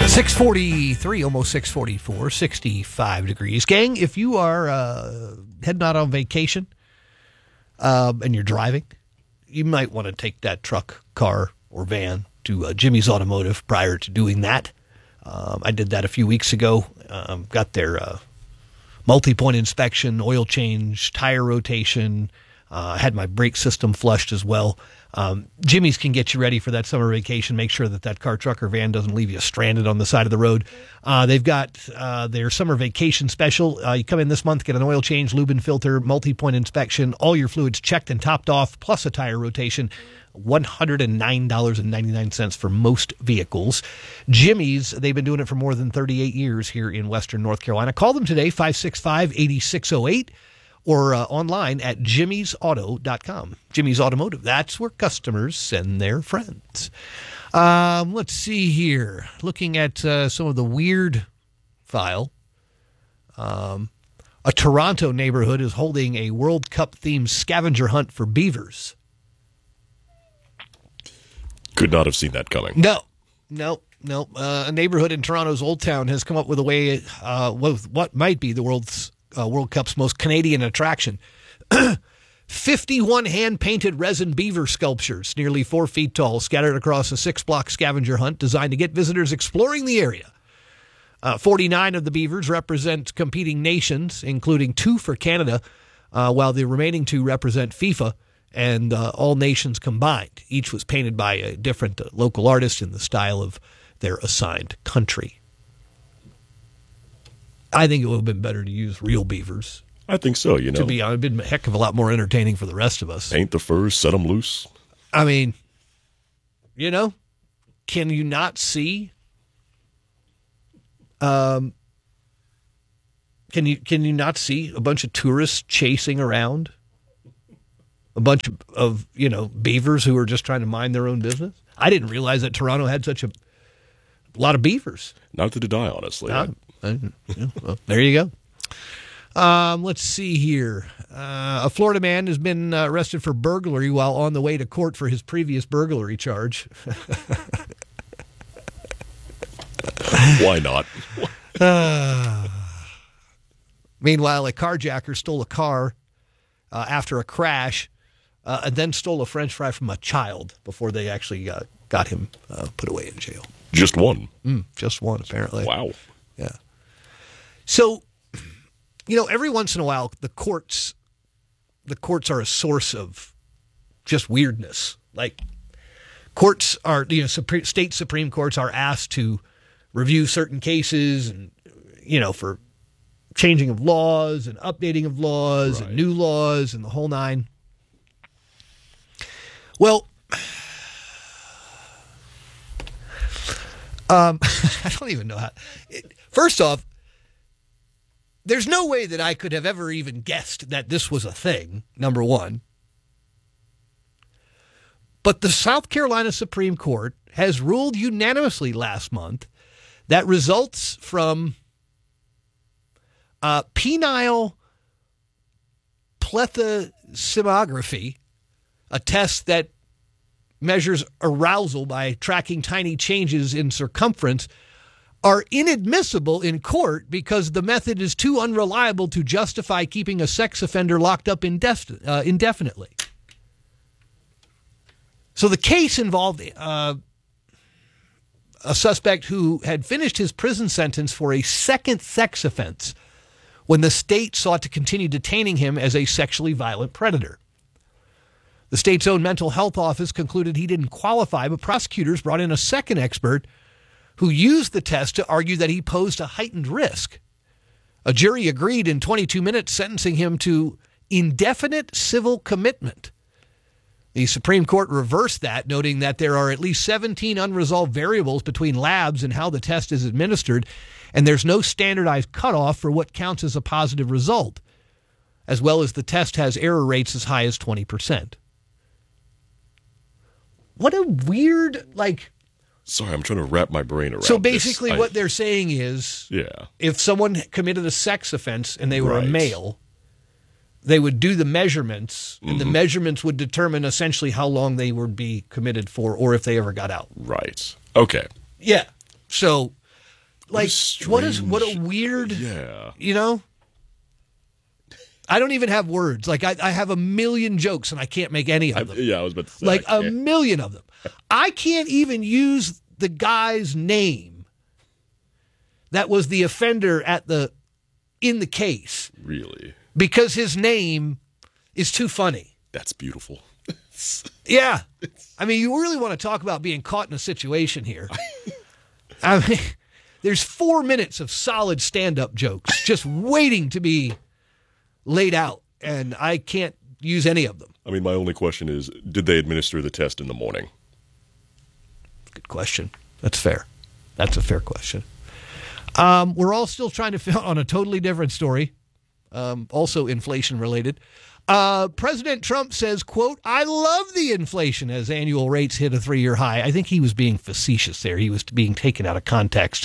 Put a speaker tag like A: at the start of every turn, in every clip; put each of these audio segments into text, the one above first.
A: 643, almost 644, 65 degrees. Gang, if you are heading out on vacation and you're driving, you might want to take that truck, car, or van to Jimmy's Automotive prior to doing that. I did that a few weeks ago. Got their multi-point inspection, oil change, tire rotation, had my brake system flushed as well. Jimmy's can get you ready for that summer vacation. Make sure that car, truck, or van doesn't leave you stranded on the side of the road. They've got their summer vacation special. You come in this month, get an oil change, lube and filter, multi-point inspection, all your fluids checked and topped off, plus a tire rotation. $109.99 for most vehicles. Jimmy's, they've been doing it for more than 38 years here in Western North Carolina. Call them today, 565-8608. Or online at jimmysauto.com. Jimmy's Automotive. That's where customers send their friends. Let's see here. Looking at some of the weird file. A Toronto neighborhood is holding a World Cup-themed scavenger hunt for beavers.
B: Could not have seen that coming.
A: No. A neighborhood in Toronto's Old Town has come up with a way, with what might be the World Cup's most Canadian attraction. 51 hand-painted resin beaver sculptures, nearly 4 feet tall, scattered across a 6-block scavenger hunt designed to get visitors exploring the area. 49 of the beavers represent competing nations, including 2 for Canada, while the remaining 2 represent FIFA and all nations combined. Each was painted by a different local artist in the style of their assigned country. I think it would have been better to use real beavers.
B: I think so, you know.
A: To be honest, it would have been a heck of a lot more entertaining for the rest of us.
B: Paint the furs, set them loose.
A: I mean, you know, can you not see? Can you not see a bunch of tourists chasing around a bunch of beavers who are just trying to mind their own business? I didn't realize that Toronto had such a lot of beavers.
B: Not to deny, honestly.
A: Well, there you go. Let's see here. A Florida man has been arrested for burglary while on the way to court for his previous burglary charge.
B: Why not?
A: Meanwhile, a carjacker stole a car after a crash and then stole a French fry from a child before they actually got him put away in jail.
B: Just one?
A: Just one, apparently.
B: Wow.
A: Yeah. So, every once in a while, the courts are a source of just weirdness. Like, courts are, state Supreme Courts are asked to review certain cases and, for changing of laws and updating of laws and new laws and the whole nine. Well, I don't even know how. First off, there's no way that I could have ever even guessed that this was a thing, number one. But the South Carolina Supreme Court has ruled unanimously last month that results from penile plethysmography, a test that measures arousal by tracking tiny changes in circumference, are inadmissible in court because the method is too unreliable to justify keeping a sex offender locked up indefinitely. So the case involved a suspect who had finished his prison sentence for a second sex offense when the state sought to continue detaining him as a sexually violent predator. The state's own mental health office concluded he didn't qualify, but prosecutors brought in a second expert who used the test to argue that he posed a heightened risk. A jury agreed in 22 minutes, sentencing him to indefinite civil commitment. The Supreme Court reversed that, noting that there are at least 17 unresolved variables between labs and how the test is administered, and there's no standardized cutoff for what counts as a positive result, as well as the test has error rates as high as 20%. What a weird,
B: Sorry, I'm trying to wrap my brain around
A: So basically
B: this.
A: what they're saying is, if someone committed a sex offense and they were a male, they would do the measurements, and the measurements would determine essentially how long they would be committed for or if they ever got out.
B: Right. Okay.
A: Yeah. So Like, what a weird,
B: Yeah.
A: you know? I don't even have words. Like, I have a million jokes, and I can't make any of them.
B: I was about to say.
A: Like, a million of them. I can't even use the guy's name that was the offender in the case.
B: Really?
A: Because his name is too funny.
B: That's beautiful.
A: Yeah. I mean, you really want to talk about being caught in a situation here. I mean, there's 4 minutes of solid stand-up jokes just waiting to be laid out, and I can't use any of them.
B: I mean, my only question is, did they administer the test in the morning?
A: Good question. That's fair. That's a fair question. We're all still trying to fill on a totally different story, also inflation-related. President Trump says, quote, "I love the inflation," as annual rates hit a 3-year high. I think he was being facetious there. He was being taken out of context.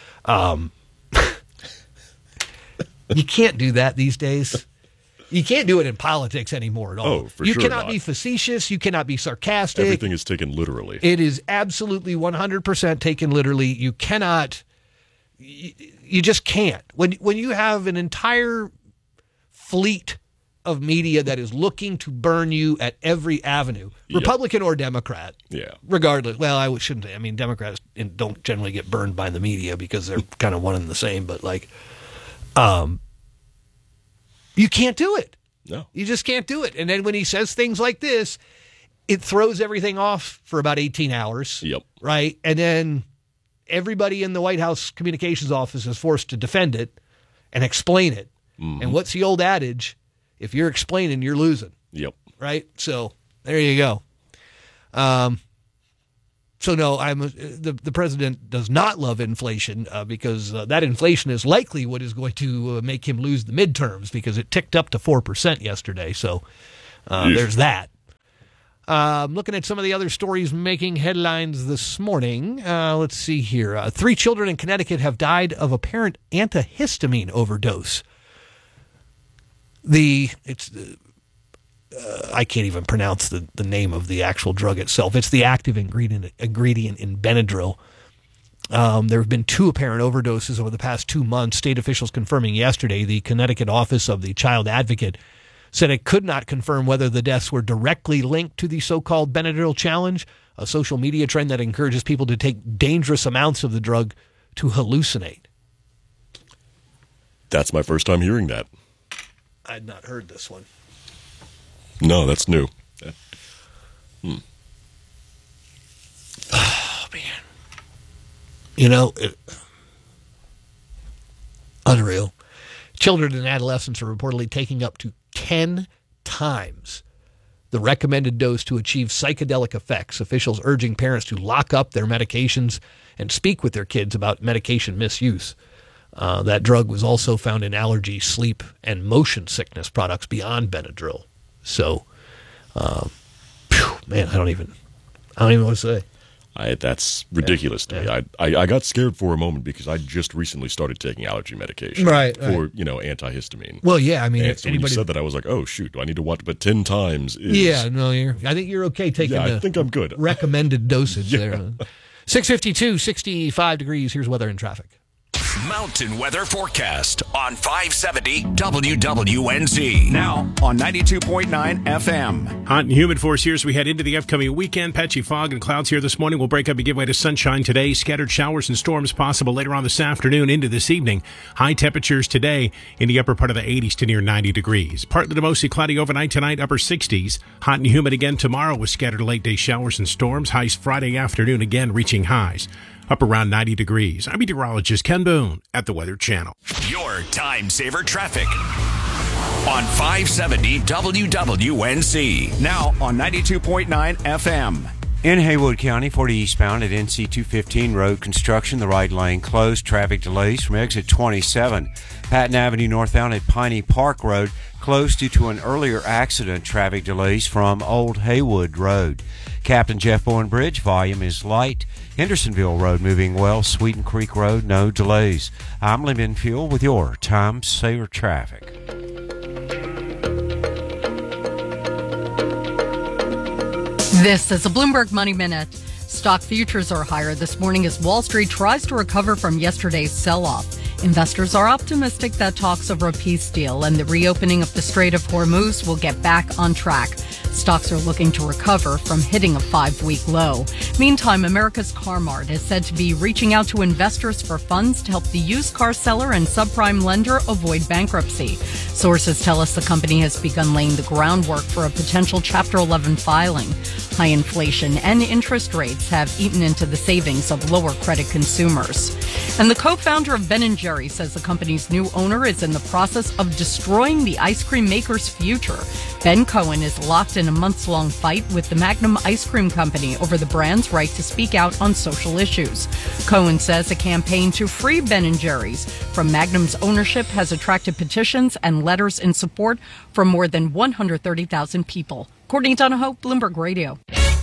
A: You can't do that these days. You can't do it in politics anymore at all.
B: Oh, for
A: you
B: sure
A: cannot
B: not.
A: be facetious. You cannot be sarcastic.
B: Everything is taken literally.
A: It is absolutely 100% taken literally. You cannot. You just can't. When you have an entire fleet of media that is looking to burn you at every avenue,
B: Yep.
A: Republican or Democrat,
B: Yeah.
A: regardless. Well, I shouldn't. I mean, Democrats don't generally get burned by the media because they're kind of one and the same. But like, you can't do it.
B: No.
A: You just can't do it. And then when he says things like this, it throws everything off for about 18 hours.
B: Yep.
A: Right? And then everybody in the White House communications office is forced to defend it and explain it.
B: Mm-hmm.
A: And what's the old adage? If you're explaining, you're losing.
B: Yep.
A: Right? So there you go. So no, the president does not love inflation because that inflation is likely what is going to make him lose the midterms because it ticked up to 4% yesterday. So there's that. Looking at some of the other stories making headlines this morning. Let's see here. 3 children in Connecticut have died of apparent antihistamine overdose. I can't even pronounce the name of the actual drug itself. It's the active ingredient in Benadryl. There have been 2 apparent overdoses over the past 2 months. State officials confirming yesterday. The Connecticut office of the child advocate said it could not confirm whether the deaths were directly linked to the so-called Benadryl challenge, a social media trend that encourages people to take dangerous amounts of the drug to hallucinate.
B: That's my first time hearing that.
A: I'd not heard this one.
B: No, that's new.
A: Oh, man. You know, unreal. Children and adolescents are reportedly taking up to 10 times the recommended dose to achieve psychedelic effects. Officials urging parents to lock up their medications and speak with their kids about medication misuse. That drug was also found in allergy, sleep, and motion sickness products beyond Benadryl. So, man, I don't even want to say.
B: That's ridiculous to me. I got scared for a moment because I just recently started taking allergy medication for antihistamine.
A: Well, yeah, I mean,
B: And so when you said that, I was like, oh shoot, do I need to watch? But 10 times is
A: I think you're okay taking.
B: I think I'm good.
A: Recommended dosage there. 6:52, 65 degrees. Here's weather and traffic.
C: Mountain weather forecast on 570 WWNZ. Now on 92.9 FM.
D: Hot and humid for us here as we head into the upcoming weekend. Patchy fog and clouds here this morning will break up and give way to sunshine today. Scattered showers and storms possible later on this afternoon into this evening. High temperatures today in the upper part of the 80s to near 90 degrees. Partly to mostly cloudy overnight tonight, upper 60s. Hot and humid again tomorrow with scattered late day showers and storms. Highs Friday afternoon again reaching highs up around 90 degrees. I'm meteorologist Ken Boone at the Weather Channel.
C: Your time saver traffic on 570 WWNZ. Now on 92.9 FM.
E: In Haywood County, 40 eastbound at NC 215 road construction, the right lane closed. Traffic delays from exit 27. Patton Avenue northbound at Piney Park Road closed due to an earlier accident. Traffic delays from Old Haywood Road. Captain Jeff Bowen Bridge, volume is light. Hendersonville Road moving well. Sweden Creek Road, no delays. I'm Lee Minfield with your time saver traffic.
F: This is a Bloomberg Money Minute. Stock futures are higher this morning as Wall Street tries to recover from yesterday's sell-off. Investors are optimistic that talks over a peace deal and the reopening of the Strait of Hormuz will get back on track. Stocks are looking to recover from hitting a 5-week low. Meantime, America's Car Mart is said to be reaching out to investors for funds to help the used car seller and subprime lender avoid bankruptcy. Sources tell us the company has begun laying the groundwork for a potential Chapter 11 filing. High inflation and interest rates have eaten into the savings of lower credit consumers. And the co-founder of Ben & Jerry's says the company's new owner is in the process of destroying the ice cream maker's future. Ben Cohen is locked in a months-long fight with the Magnum Ice Cream Company over the brand's right to speak out on social issues. Cohen says a campaign to free Ben & Jerry's from Magnum's ownership has attracted petitions and letters in support from more than 130,000 people. Courtney Donahoe, Bloomberg Radio.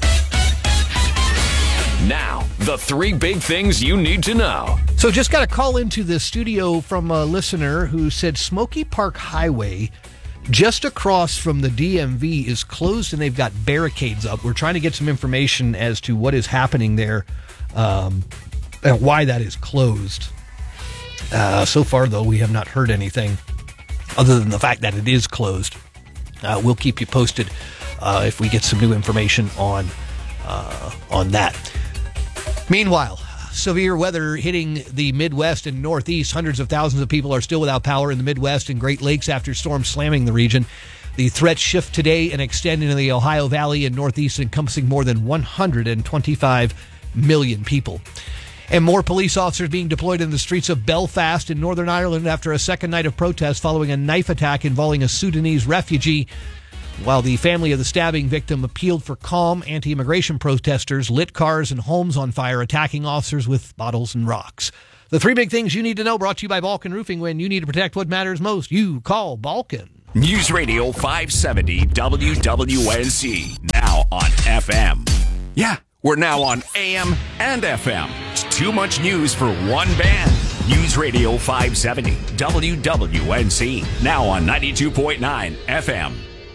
C: Now, the 3 big things you need to know.
A: So just got a call into the studio from a listener who said Smoky Park Highway just across from the DMV is closed and they've got barricades up. We're trying to get some information as to what is happening there and why that is closed. So far, though, we have not heard anything other than the fact that it is closed. We'll keep you posted if we get some new information on that. Meanwhile, severe weather hitting the Midwest and Northeast. Hundreds of thousands of people are still without power in the Midwest and Great Lakes after storms slamming the region. The threats shift today and extend into the Ohio Valley and Northeast, encompassing more than 125 million people. And more police officers being deployed in the streets of Belfast in Northern Ireland after a second night of protests following a knife attack involving a Sudanese refugee. While the family of the stabbing victim appealed for calm, anti-immigration protesters lit cars and homes on fire, attacking officers with bottles and rocks. The 3 big things you need to know, brought to you by Balkan Roofing. When you need to protect what matters most, you call Balkan.
C: News Radio 570 WWNC. Now on FM. Yeah, we're now on AM and FM. It's too much news for one band. News Radio 570 WWNC. Now on 92.9 FM.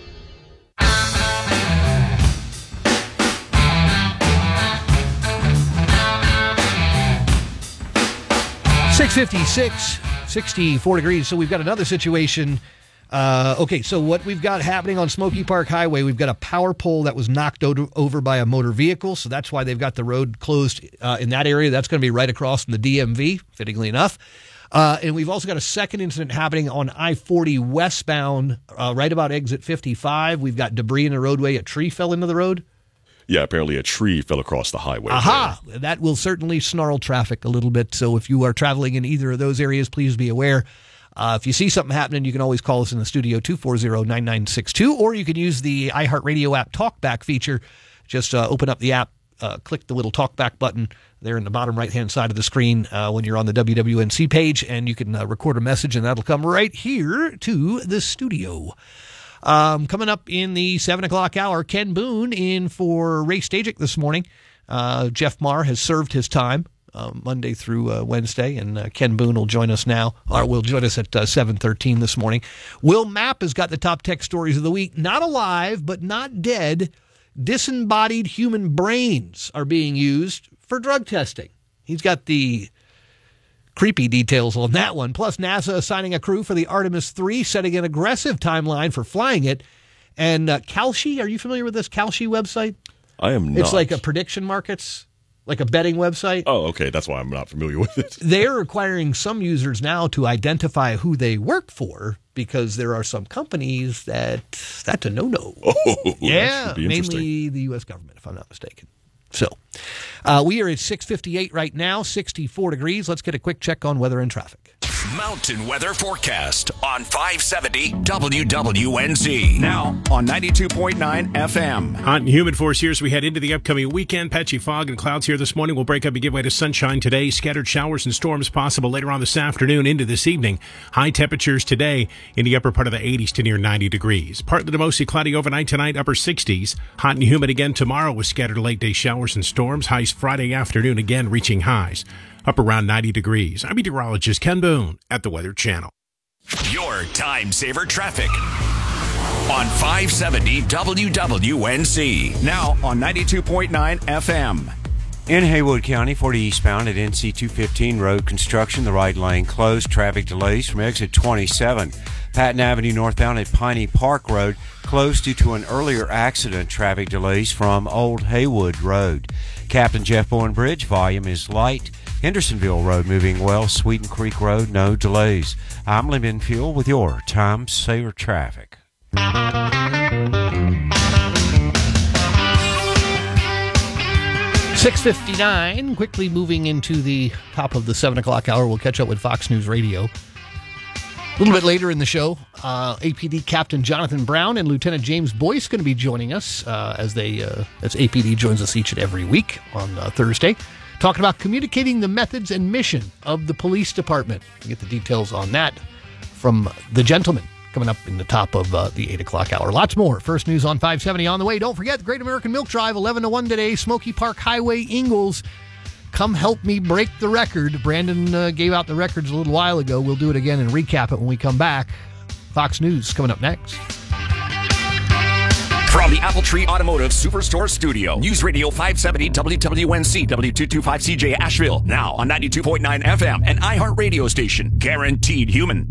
A: 656, 64 degrees. So we've got another situation. Okay, so what we've got happening on Smoky Park Highway, we've got a power pole that was knocked over by a motor vehicle. So that's why they've got the road closed in that area. That's going to be right across from the DMV, fittingly enough. And we've also got a second incident happening on I-40 westbound, right about exit 55. We've got debris in the roadway. A tree fell into the road.
B: Yeah, apparently a tree fell across the highway.
A: Aha! There. That will certainly snarl traffic a little bit. So if you are traveling in either of those areas, please be aware. If you see something happening, you can always call us in the studio, 240-9962, or you can use the iHeartRadio app TalkBack feature. Just open up the app, click the little TalkBack button there in the bottom right-hand side of the screen when you're on the WWNC page, and you can record a message, and that'll come right here to the studio. Coming up in the 7 o'clock hour, Ken Boone in for Ray Stajic this morning. Jeff Maher has served his time Monday through Wednesday, and Ken Boone will join us now, or will join us at 7:13 this morning. Will Mapp has got the top tech stories of the week. Not alive, but not dead. Disembodied human brains are being used for drug testing. He's got the creepy details on that one. Plus, NASA assigning a crew for the Artemis 3, setting an aggressive timeline for flying it. And Kalshi, are you familiar with this Kalshi website?
B: I am not.
A: It's like a prediction markets, like a betting website.
B: Oh, okay. That's why I'm not familiar with it.
A: They're requiring some users now to identify who they work for because there are some companies that's a no-no.
B: Oh,
A: yeah,
B: that should be interesting.
A: mainly the U.S. government, if I'm not mistaken. So we are at 6:58 right now, 64 degrees. Let's get a quick check on weather and traffic.
C: Mountain Weather Forecast on 570 WWNC. Now on 92.9 FM.
D: Hot and humid for us here as we head into the upcoming weekend. Patchy fog and clouds here this morning will break up and give way to sunshine today. Scattered showers and storms possible later on this afternoon into this evening. High temperatures today in the upper part of the 80s to near 90 degrees. Partly to mostly cloudy overnight tonight, upper 60s. Hot and humid again tomorrow with scattered late day showers and storms. Highs Friday afternoon again reaching highs up around 90 degrees. I'm meteorologist Ken Boone at the Weather Channel.
C: Your time saver traffic on 570 WWNC. Now on 92.9 FM.
E: In Haywood County, 40 eastbound at NC 215 road construction, the right lane closed. Traffic delays from exit 27. Patton Avenue northbound at Piney Park Road closed due to an earlier accident. Traffic delays from Old Haywood Road. Captain Jeff Bowen Bridge, volume is light. Hendersonville Road moving well. Sweeten Creek Road, no delays. I'm Lee Minfield with your Time Saver Traffic.
A: 6:59, quickly moving into the top of the 7 o'clock hour. We'll catch up with Fox News Radio. A little bit later in the show, APD Captain Jonathan Brown and Lieutenant James Boyce going to be joining us as APD joins us each and every week on Thursday, talking about communicating the methods and mission of the police department. We'll get the details on that from the gentleman coming up in the top of the 8 o'clock hour. Lots more. First News on 570 on the way. Don't forget the Great American Milk Drive, 11 to 1 today, Smoky Park Highway, Ingalls. Come help me break the record. Brandon gave out the records a little while ago. We'll do it again and recap it when we come back. Fox News coming up next.
C: From the Apple Tree Automotive Superstore Studio, News Radio 570 WWNC, W225CJ Asheville, now on 92.9 FM, and iHeart Radio Station, guaranteed human.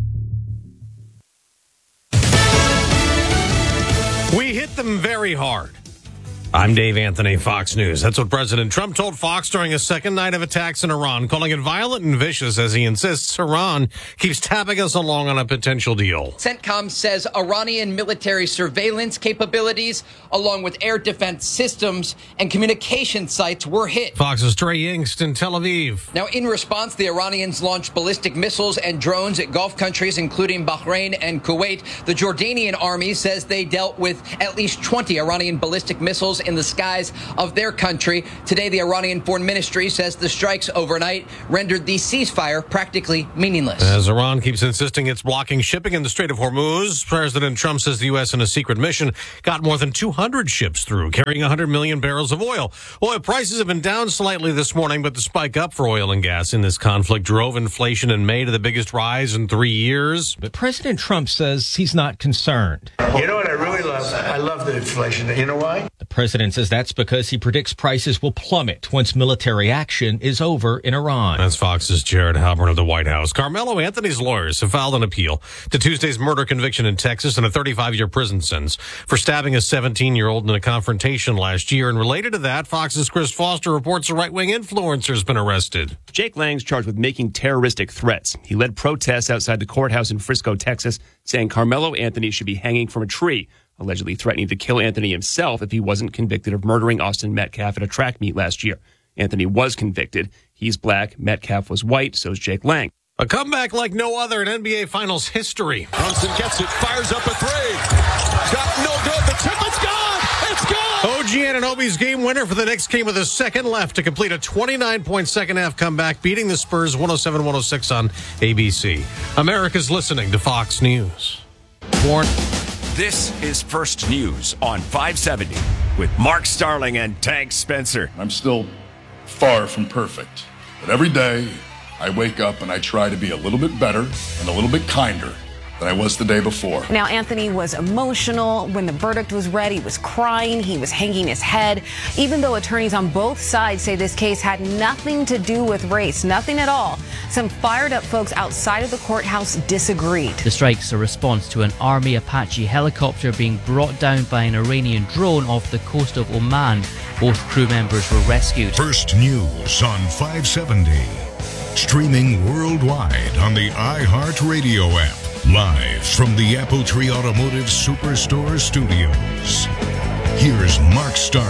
D: We hit them very hard. I'm Dave Anthony, Fox News. That's what President Trump told Fox during a second night of attacks in Iran, calling it violent and vicious as he insists Iran keeps tapping us along on a potential deal.
G: CENTCOM says Iranian military surveillance capabilities, along with air defense systems and communication sites, were hit.
D: Fox's Trey Yingst in Tel Aviv.
G: Now, in response, the Iranians launched ballistic missiles and drones at Gulf countries, including Bahrain and Kuwait. The Jordanian army says they dealt with at least 20 Iranian ballistic missiles in the skies of their country. Today, the Iranian Foreign Ministry says the strikes overnight rendered the ceasefire practically meaningless.
D: As Iran keeps insisting it's blocking shipping in the Strait of Hormuz, President Trump says the U.S. in a secret mission got more than 200 ships through, carrying 100 million barrels of oil. Oil prices have been down slightly this morning, but the spike up for oil and gas in this conflict drove inflation in May to the biggest rise in 3 years.
H: But President Trump says he's not concerned.
I: You know what I really love? I love the inflation. You know why?
H: The president says that's because he predicts prices will plummet once military action is over in Iran.
D: That's Fox's Jared Halpern of the White House. Carmelo Anthony's lawyers have filed an appeal to Tuesday's murder conviction in Texas and a 35-year prison sentence for stabbing a 17-year-old in a confrontation last year. And related to that, Fox's Chris Foster reports a right-wing influencer has been arrested.
J: Jake Lang's charged with making terroristic threats. He led protests outside the courthouse in Frisco, Texas, saying Carmelo Anthony should be hanging from a tree, allegedly threatening to kill Anthony himself if he wasn't convicted of murdering Austin Metcalf at a track meet last year. Anthony was convicted. He's black. Metcalf was white. So's Jake Lang.
D: A comeback like no other in NBA Finals history.
K: Brunson gets it, fires up a three. Got no good. The tip, it's gone. It's gone.
D: OG Anunoby's game winner for the Knicks came with a second left to complete a 29-point second-half comeback, beating the Spurs 107-106 on ABC. America's listening to Fox News.
A: Warren.
C: This is First News on 570 with Mark Starling and Tank Spencer.
L: I'm still far from perfect, but every day I wake up and I try to be a little bit better and a little bit kinder than I was the day before.
M: Now, Anthony was emotional. When the verdict was read, he was crying. He was hanging his head. Even though attorneys on both sides say this case had nothing to do with race, nothing at all, some fired up folks outside of the courthouse disagreed.
N: The strike's a response to an Army Apache helicopter being brought down by an Iranian drone off the coast of Oman. Both crew members were rescued.
O: First News on 570. Streaming worldwide on the iHeart Radio app. Live from the Apple Tree Automotive Superstore Studios. Here's Mark Starling.